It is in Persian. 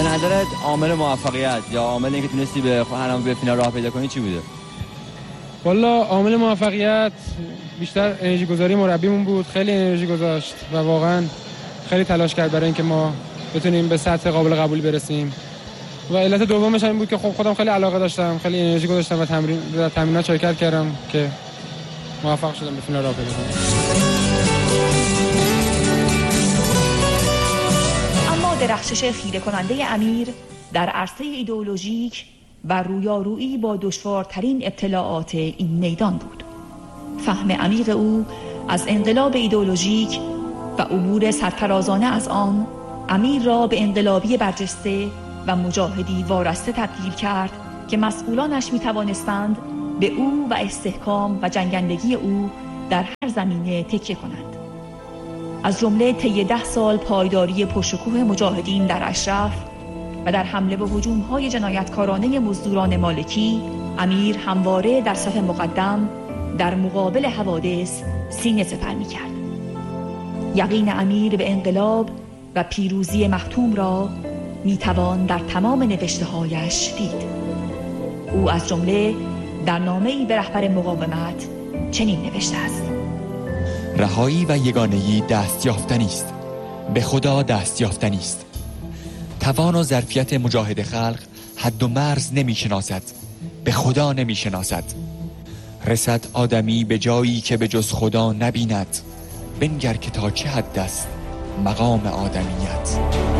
به نظرت عامل موفقیت یا عامل اینکه تونستی به هرم به فینال راه پیدا کنی چی بوده؟ والا عامل موفقیت بیشتر انرژی گذاری مربیمون بود. خیلی انرژی گذاشت و واقعا خیلی تلاش کرد برای اینکه ما بتونیم به سطح قابل قبولی برسیم. و علت دومش این بود که خب خودم خیلی علاقه داشتم، خیلی انرژی گذاشتم و تمرینات شرکت کردم که موفق شدم به فینال راه پیدا کنم. اما درخشش خیره کننده امیر در عرصه ایدئولوژیک و رویارویی با دشوارترین ابتلاعات این میدان بود. فهم عمیق او از انقلاب ایدئولوژیک و عبور سرفرازانه از آن امیر را به انقلابی برجسته و مجاهدی وارسته تبدیل کرد که مسئولانش می توانستند به او و استحکام و جنگندگی او در هر زمینه تکیه کنند. از جمله طی 10 سال پایداری پرشکوه مجاهدین در اشرف و در حمله به هجوم‌های جنایتکارانه مزدوران مالکی، امیر همواره در صف مقدم در مقابل حوادث سینه سپر می‌کرد. یقین امیر به انقلاب و پیروزی محتوم را می‌توان در تمام نوشته‌هایش دید. او از جمله در نامه‌ای به رهبر مقاومت چنین نوشته است: رهایی و یگانگی دست یافتنی است، به خدا دست یافتنی است. توان و ظرفیت مجاهد خلق حد و مرز نمی شناسد، به خدا نمی شناسد. رسد آدمی به جایی که به جز خدا نبیند، بنگر که تا چه حد است مقام آدمیت.